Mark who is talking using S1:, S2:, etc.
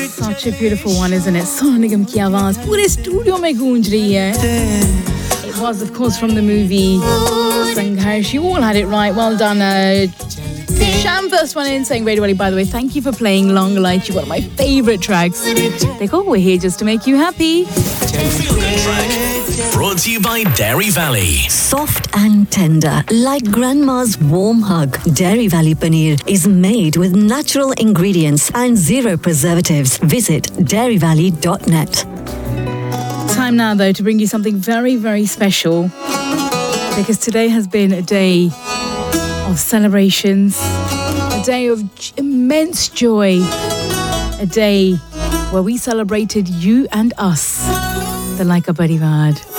S1: Such a beautiful one, isn't it? Sonu Nigam की आवाज पूरे स्टूडियो में गूंज रही है. It was, of course, from the movie Sangharsh. You all had it right. Well done. Sham first one in saying Radio Wali, by the way, thank you for playing Long Light. You're one of my favourite tracks. Dekho, we're here just to make you happy.
S2: Feel Good Track. Brought to you by Dairy Valley.
S3: Soft and tender, like grandma's warm hug. Dairy Valley Paneer is made with natural ingredients and zero preservatives. Visit dairyvalley.net.
S1: Time now, though, to bring you something very, very special. Because today has been a day of celebrations, a day of immense joy, a day where we celebrated you and us, the Laika Parivar.